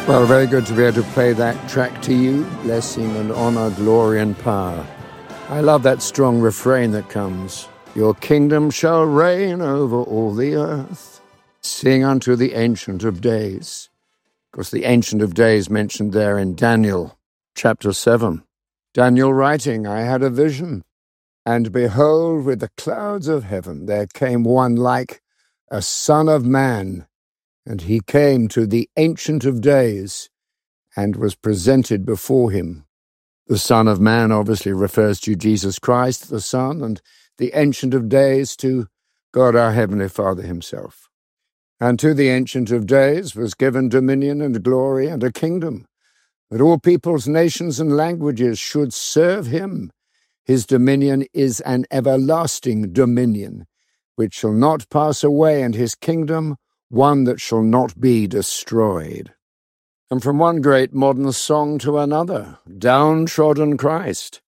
Well, very good to be able to play that track to you. Blessing and honor, glory and power. I love that strong refrain that comes. Your kingdom shall reign over all the earth. Sing unto the Ancient of Days. Of course, the Ancient of Days mentioned there in Daniel chapter 7. Daniel writing, I had a vision, and behold, with the clouds of heaven there came one like a son of man. And he came to the Ancient of Days and was presented before him. The Son of Man obviously refers to Jesus Christ, the Son, and the Ancient of Days to God our Heavenly Father himself. And to the Ancient of Days was given dominion and glory and a kingdom, that all peoples, nations, and languages should serve him. His dominion is an everlasting dominion, which shall not pass away, and his kingdom one that shall not be destroyed. And from one great modern song to another, Downtrodden Christ.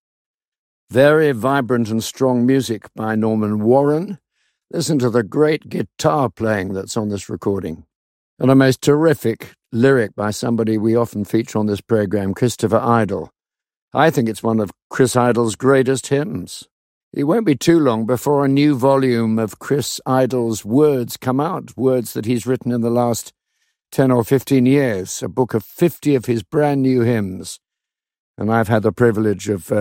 Very vibrant and strong music by Norman Warren. Listen to the great guitar playing that's on this recording. And a most terrific lyric by somebody we often feature on this program, Christopher Idle. I think it's one of Chris Idle's greatest hymns. It won't be too long before a new volume of Chris Idle's words come out, words that he's written in the last 10 or 15 years, a book of 50 of his brand new hymns. And I've had the privilege of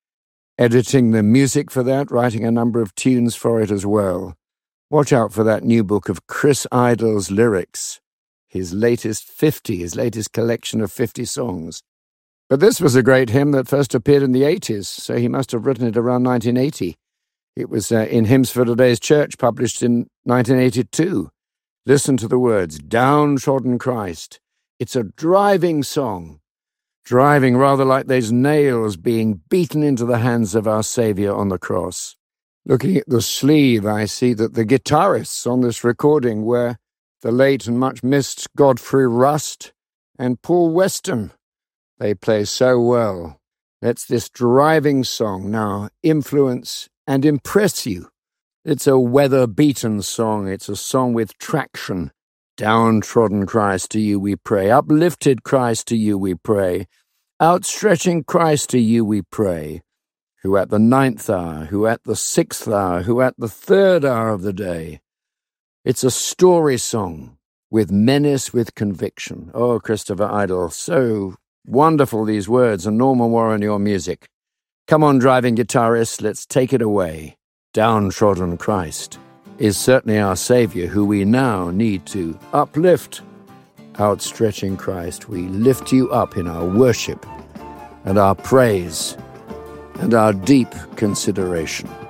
editing the music for that, writing a number of tunes for it as well. Watch out for that new book of Chris Idle's lyrics, his latest collection of 50 songs. But this was a great hymn that first appeared in the 80s, so he must have written it around 1980. It was in Hymns for Today's Church, published in 1982. Listen to the words, Downtrodden Christ. It's a driving song, driving rather like those nails being beaten into the hands of our Saviour on the cross. Looking at the sleeve, I see that the guitarists on this recording were the late and much missed Godfrey Rust and Paul Weston. They play so well. Let's this driving song now influence and impress you. It's a weather-beaten song. It's a song with traction. Downtrodden Christ, to you we pray. Uplifted Christ, to you we pray. Outstretching Christ, to you we pray. Who at the 9th hour, who at the 6th hour, who at the 3rd hour of the day. It's a story song with menace, with conviction. Oh, Christopher Idle, so wonderful these words, and Norman Warren, your music. Come on, driving guitarist, let's take it away. Downtrodden Christ is certainly our Saviour, who we now need to uplift. Outstretching Christ, we lift you up in our worship and our praise and our deep consideration.